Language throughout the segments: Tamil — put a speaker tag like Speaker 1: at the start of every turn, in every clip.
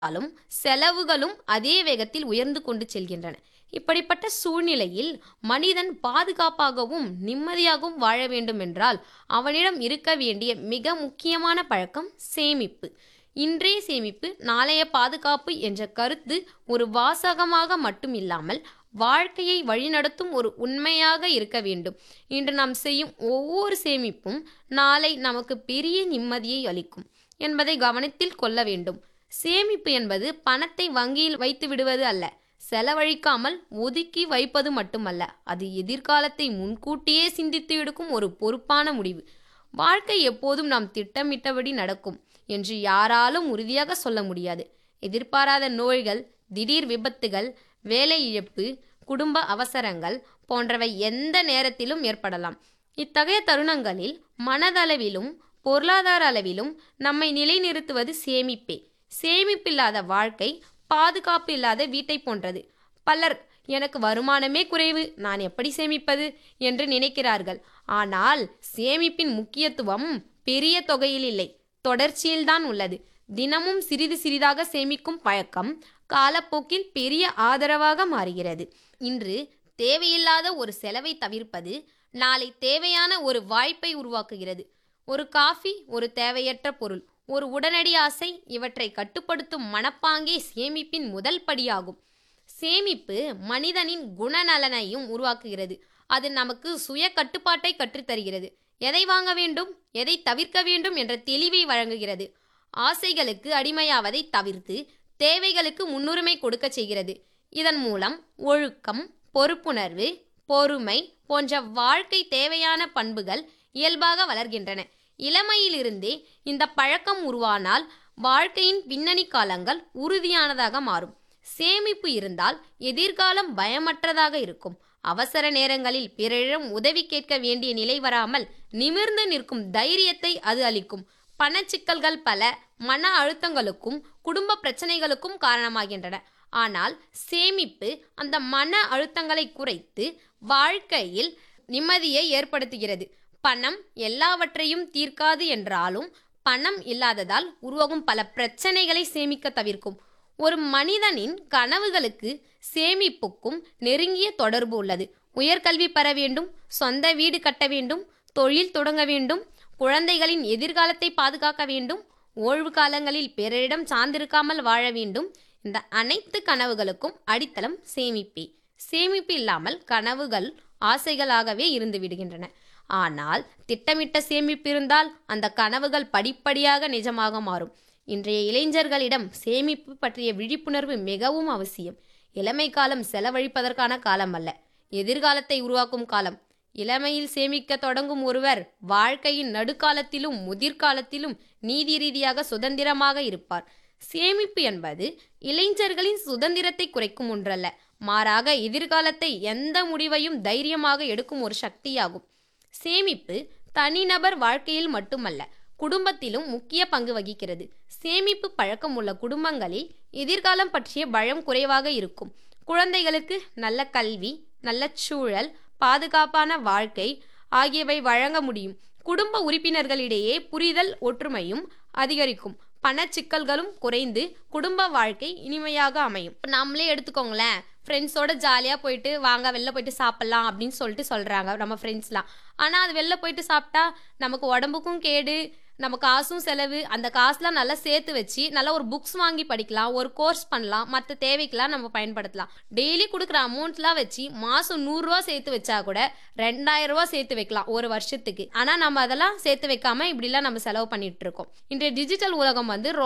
Speaker 1: ஆலும் செலவுகளும் அதே வேகத்தில் உயர்ந்து கொண்டு செல்கின்றன. இப்படிப்பட்ட சூழ்நிலையில் மனிதன் பாதுகாப்பாகவும் நிம்மதியாகவும் வாழ வேண்டுமென்றால் அவனிடம் இருக்க வேண்டிய மிக முக்கியமான பழக்கம் சேமிப்பு. இன்றைய சேமிப்பு நாளைய பாதுகாப்பு என்ற கருத்து ஒரு வாசகமாக மட்டும் இல்லாமல் வாழ்க்கையை வழிநடத்தும் ஒரு உண்மையாக இருக்க வேண்டும். இன்று நாம் செய்யும் ஒவ்வொரு சேமிப்பும் நாளை நமக்கு பெரிய நிம்மதியை அளிக்கும் என்பதை கவனத்தில் கொள்ள வேண்டும். சேமிப்பு என்பது பணத்தை வங்கியில் வைத்து விடுவது அல்ல, செலவழிக்காமல் ஒதுக்கி வைப்பது மட்டுமல்ல, அது எதிர்காலத்தை முன்கூட்டியே சிந்தித்து எடுக்கும் ஒரு பொறுப்பான முடிவு. வாழ்க்கை எப்போதும் நாம் திட்டமிட்டபடி நடக்கும் என்று யாராலும் உறுதியாக சொல்ல முடியாது. எதிர்பாராத நோய்கள், திடீர் விபத்துகள், வேலை இழப்பு, குடும்ப அவசரங்கள் போன்றவை எந்த நேரத்திலும் ஏற்படலாம். இத்தகைய தருணங்களில் மனதளவிலும் பொருளாதார அளவிலும் நம்மை நிலைநிறுத்துவது சேமிப்பே. சேமிப்பில்லாத வாழ்க்கை பாதுகாப்பு இல்லாத வீட்டை போன்றது. பலர் எனக்கு வருமானமே குறைவு, நான் எப்படி சேமிப்பது என்று நினைக்கிறார்கள். ஆனால் சேமிப்பின் முக்கியத்துவம் பெரிய தொகையில் இல்லை, தொடர்ச்சியில்தான் உள்ளது. தினமும் சிறிது சிறிதாக சேமிக்கும் பழக்கம் காலப்போக்கில் பெரிய ஆதரவாக மாறுகிறது. இன்று தேவையில்லாத ஒரு செலவை தவிர்ப்பது நாளை தேவையான ஒரு வாய்ப்பை உருவாக்குகிறது. ஒரு காஃபி ஒரு தேவையற்ற பொருள், ஒரு உடனடி ஆசை, இவற்றை கட்டுப்படுத்தும் மனப்பாங்கே சேமிப்பின் முதல் படியாகும். சேமிப்பு மனிதனின் குணநலனையும் உருவாக்குகிறது. அது நமக்கு சுய கட்டுப்பாட்டை கற்றுத்தருகிறது. எதை வாங்க வேண்டும், எதை தவிர்க்க வேண்டும் என்ற தெளிவை வழங்குகிறது. ஆசைகளுக்கு அடிமையாவதை தவிர்த்து தேவைகளுக்கு முன்னுரிமை கொடுக்க செய்கிறது. இதன் மூலம் ஒழுக்கம், பொறுப்புணர்வு, பொறுமை போன்ற வாழ்க்கை தேவையான பண்புகள் இயல்பாக வளர்கின்றன. இளமையிலிருந்தே இந்த பழக்கம் உருவானால் வாழ்க்கையின் பின்னணி காலங்கள் உறுதியானதாக மாறும். சேமிப்பு இருந்தால் எதிர்காலம் பயமற்றதாக இருக்கும். அவசர நேரங்களில் பிறரிடம் உதவி கேட்க வேண்டிய நிலை வராமல் நிமிர்ந்து நிற்கும் தைரியத்தை அது அளிக்கும். பணச்சிக்கல்கள் பல மன அழுத்தங்களுக்கும் குடும்ப பிரச்சனைகளுக்கும் காரணமாகின்றன. ஆனால் சேமிப்பு அந்த மன அழுத்தங்களை குறைத்து வாழ்க்கையில் நிம்மதியை ஏற்படுத்துகிறது. பணம் எல்லாவற்றையும் தீர்க்காது என்றாலும் பணம் இல்லாததால் உருவாகும் பல பிரச்சனைகளை சேமிக்க தவிர்க்கும். ஒரு மனிதனின் கனவுகளுக்கு சேமிப்புக்கும் நெருங்கிய தொடர்பு உள்ளது. உயர்கல்வி பெற வேண்டும், சொந்த வீடு கட்ட வேண்டும், தொழில் தொடங்க வேண்டும், குழந்தைகளின் எதிர்காலத்தை பாதுகாக்க வேண்டும், ஓய்வு காலங்களில் பிறரிடம் சார்ந்திருக்காமல் வாழ வேண்டும். இந்த அனைத்து கனவுகளுக்கும் அடித்தளம் சேமிப்பே. சேமிப்பு இல்லாமல் கனவுகள் ஆசைகளாகவே இருந்து விடுகின்றன. ஆனால் திட்டமிட்ட சேமிப்பு இருந்தால் அந்த கனவுகள் படிப்படியாக நிஜமாக மாறும். இன்றைய இளைஞர்களிடம் சேமிப்பு பற்றிய விழிப்புணர்வு மிகவும் அவசியம். இளமை காலம் செலவழிப்பதற்கான காலம் அல்ல, எதிர்காலத்தை உருவாக்கும் காலம். இளமையில் சேமிக்க தொடங்கும் ஒருவர் வாழ்க்கையின் நடுக்காலத்திலும் முதிர்காலத்திலும் நீதி ரீதியாக சுதந்திரமாக இருப்பார். சேமிப்பு என்பது இளைஞர்களின் சுதந்திரத்தை குறைக்கும் ஒன்றல்ல, மாறாக எதிர்காலத்தை எந்த முடிவையும் தைரியமாக எடுக்கும் ஒரு சக்தியாகும். சேமிப்பு தனிநபர் வாழ்க்கையில் மட்டுமல்ல, குடும்பத்திலும் முக்கிய பங்கு வகிக்கிறது. சேமிப்பு பழக்கம் உள்ள குடும்பங்களில் எதிர்காலம் பற்றிய பயம் குறைவாக இருக்கும். குழந்தைகளுக்கு நல்ல கல்வி, நல்ல சூழல், பாதுகாப்பான வாழ்க்கை ஆகியவை வழங்க முடியும். குடும்ப உறுப்பினர்களிடையே புரிதல், ஒற்றுமையும் அதிகரிக்கும். பணச்சிக்கல்களும் குறைந்து குடும்ப வாழ்க்கை இனிமையாக அமையும். நம்மளே எடுத்துக்கோங்களேன், ஃப்ரெண்ட்ஸோட ஜாலியாக போயிட்டு வாங்க வெளில போயிட்டு சாப்பிட்லாம் அப்படின்னு சொல்கிறாங்க நம்ம ஃப்ரெண்ட்ஸ்லாம். ஆனால் அது வெளில போயிட்டு சாப்பிட்டா நமக்கு உடம்புக்கும் கேடு, நம்ம காசும் செலவு. அந்த காசுலாம் நல்லா சேர்த்து வச்சு நல்லா ஒரு புக்ஸ் வாங்கி படிக்கலாம், ஒரு கோர்ஸ் பண்ணலாம், மற்ற தேவைக்கெல்லாம் நம்ம பயன்படுத்தலாம். டெய்லி கொடுக்குற அமௌண்ட்லாம் வச்சு மாதம் 100 ரூபா சேர்த்து வச்சா கூட 2000 ரூபா சேர்த்து வைக்கலாம் ஒரு வருஷத்துக்கு. ஆனால் நம்ம அதெல்லாம் சேர்த்து வைக்காம இப்படிலாம் நம்ம செலவு பண்ணிட்டு இருக்கோம். இன்றைய டிஜிட்டல் உலகம்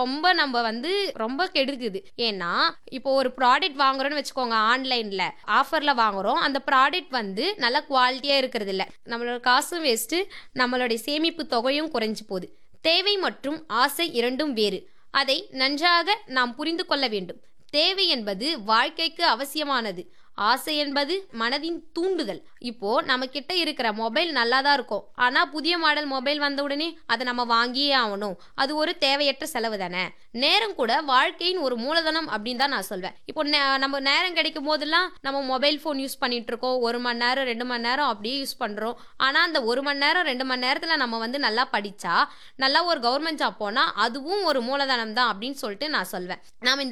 Speaker 1: ரொம்ப கெடுக்குது. ஏன்னா இப்போ ஒரு ப்ராடக்ட் வாங்குறோம்னு வச்சுக்கோங்க, ஆன்லைனில் ஆஃபரில் வாங்குறோம், அந்த ப்ராடக்ட் நல்ல குவாலிட்டியாக இருக்கிறது இல்லை. நம்மளோட காசும் வேஸ்ட்டு, நம்மளுடைய சேமிப்பு தொகையும் குறைஞ்சு போகுது. தேவை மற்றும் ஆசை இரண்டும் வேறு. அதை நன்றாக நாம் புரிந்து கொள்ள வேண்டும். தேவை என்பது வாழ்க்கைக்கு அவசியமானது, ஆசை என்பது மனதின் தூண்டுதல். இப்போ நம்ம கிட்ட இருக்கிற மொபைல் நல்லா தான் இருக்கும், ஆனா புதிய மாடல் மொபைல் வந்த உடனே அதை நம்ம வாங்கியே ஆகணும், அது ஒரு தேவையற்ற செலவு தானே. நேரம் கூட வாழ்க்கையின் ஒரு மூலதனம் அப்படின்னு தான் நான் சொல்வேன். இப்போ நம்ம நேரம் கிடைக்கும் போதெல்லாம் நம்ம மொபைல் ஃபோன் யூஸ் பண்ணிட்டு இருக்கோம், 1 மணி நேரம் 2 மணி நேரம் அப்படியே யூஸ் பண்றோம். ஆனா அந்த 1 மணி நேரம் 2 மணி நேரத்துல நம்ம நல்லா படிச்சா, நல்லா ஒரு கவர்மெண்ட் ஜாப் போனா அதுவும் ஒரு மூலதனம் தான் அப்படின்னு சொல்லிட்டு நான் சொல்வேன். நாம இந்த